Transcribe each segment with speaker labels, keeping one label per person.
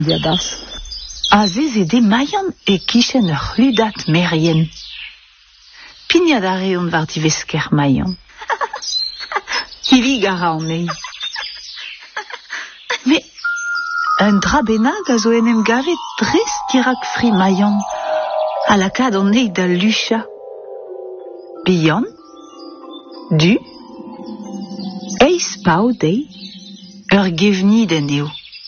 Speaker 1: Diadas.
Speaker 2: Azeze de maian e kichen ur c'hludat merien. Pignat a reon war divesker maian. Hivi gara an ei. Me, un dra benag a zo enem gavet dres dirak fri maian. A la kad an ei da lucha. Bihan? Du? Eis pao dei? Ur gevniden eo.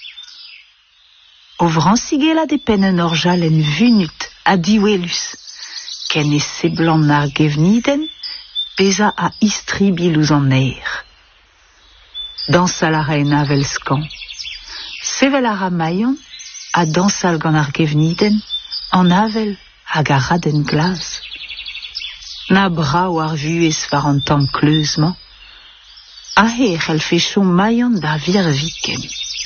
Speaker 2: O vrancigela de pen un orjal en vunut a diwelus. Ken e seblant ar gevniden, peza a istribil ouz an eir. Dansal a rein avel skan. Sevel a ramaion, a dansal gant ar gevniden, an avel hag a raden glas. Na brao ar vuez war an tamm kleuzman. A he c'hell fechon maion da vir viken.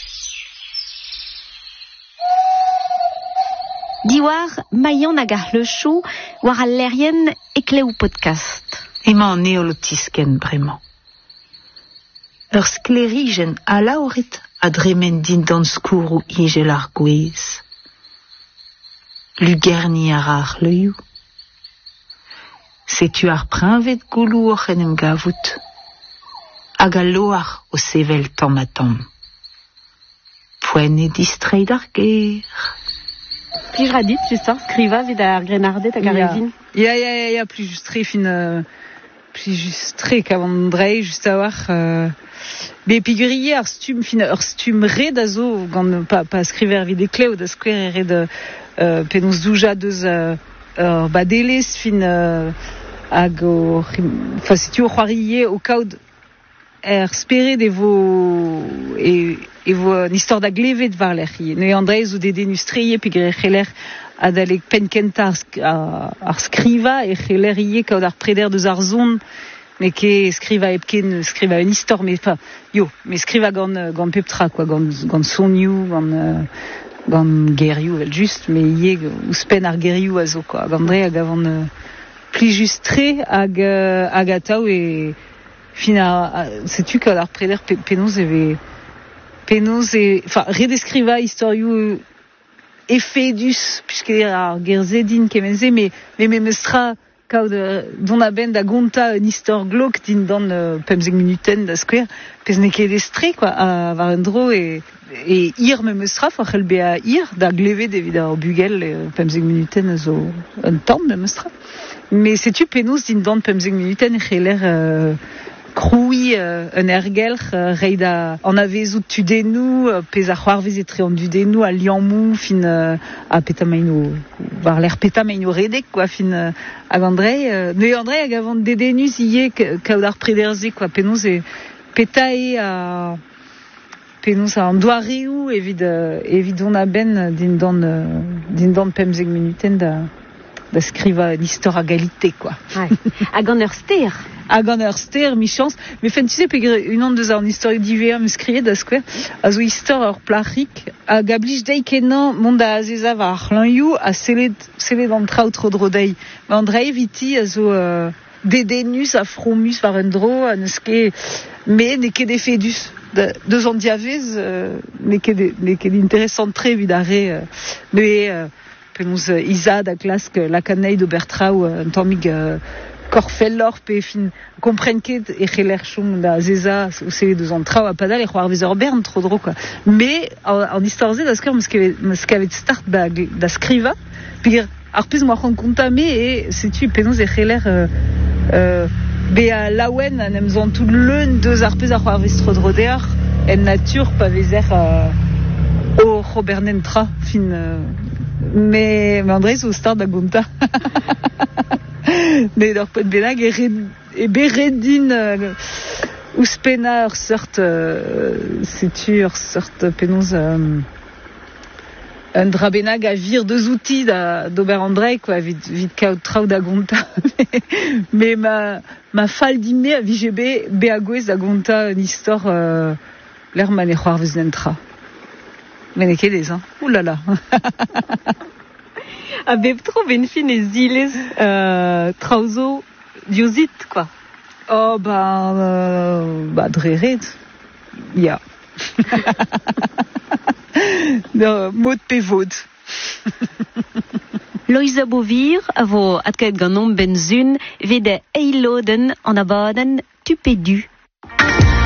Speaker 3: Diwar maian hag ar lechou war al lerien ekleo podcast.
Speaker 2: Emañ an neolotisken bremañ. Ur sklerijen a laoret a dremen din dan skourou igel ar gwez. Lugerni ar ar leuioù. Setu ar prinvet goulou oc'h en em gavout. Hag a loar o sevel tamm a tamm. Poen e distreid ar ger.
Speaker 3: Pij radit, just ar skriva vid ar grenardet hag ar evin.
Speaker 1: Ya, plus justre fin... plus justre kavant drei, just a war... Be pigurier ar stum fin ur stum red a zo gant pa skriver vid e kleo da skwer red penaos douja deus ur badelez fin hag o... Fa setu o c'hoariye o kaout speret e vo an istor da glevet var lec'hi. Ne Andrei zo dede nustriye pigre c'heller adalek penkenta ar skriva e c'hellerie kaout ar preder deus ar zon mais ke skriva epken skriva un istor mais skriva gant peptra quoi gant sonioù gant gerioù vel just mais ie ouspen ar gerioù a zo quoi gandre hag avant pli just tre hag ataou e fina setu kaout ar preder penaos enfin redeskriva historioù efedus puisque ar gerzedin kemenze mais mestra kaout don a ben da gonta un istor glok din dan pemzek minuten da skwer pez ne ket estre quoi a war un dro e ir mestra fa c'hell be a ir da glevet evit ar bugel pemzek minuten a zo un tamm mestra mais setu penaos din dan pemzek minuten e c'heller kroui un ergelc'h reid an avezout tudenou pez a c'hoarvez etre an dudenou a liammou fin a petamaino war l'er petamaino redek quoi fin hag Andrei ne Andrei hag avant dedenus ie kaout ar prederze quoi penaos e petae a penaos an doareoù evit on a ben din dan pemzek minuten da skriva an istor a galite quoi.
Speaker 3: Hag an ur ster.
Speaker 1: Hag an ur ster michans, mais fen tu sais pegre unan deus an historie d'IVM eus skriet da skwer a zo istor ur plachik hag a blij dei kenan mont da azeza va ar c'hlañioù a selet an traoù tro dro dei. Ma Andrei viti a zo dedenus a fromus war un dro a neus ket me ne ket efedus. Deus an diavez ne ket interessant tre vid a re penaos Isa da klask lakanei d'obertraoù un tammig korfellor pe fin kompren ket e c'heller chom da zeza o sevet deus an traoù a padal e c'hoarvez ur bern tro dro quoi. Mais an istorze da skeur meus kavet start da skriva pigir ar pezh moa c'hant konta me e setu penaos e c'heller be a laouen an emzan tout leun deus ar pezh ar c'hoarvez tro dro deoc'h en natur pa vezer o c'hobernentra fin mais Andrei zo start da gonta. Ne d'or pot benag e beredin ouspena ur seurt setu ur seurt penaos un dra benag a vir deus outi d'ober Andrei quoi vid kaout traoù da gonta mais ma fall dime a vije be a gwez da gonta un istor l'er man e c'hoarvez nentra. Men e kedez, hein. Oulala.
Speaker 3: A bep tro ben fin e zilez traozo diozit, quoi.
Speaker 1: Oh, ba dreret. Ya. Mot de pévod.
Speaker 3: Loisa Bovir, avo atket ganom benzun, vede eiloden an abaden tupédu.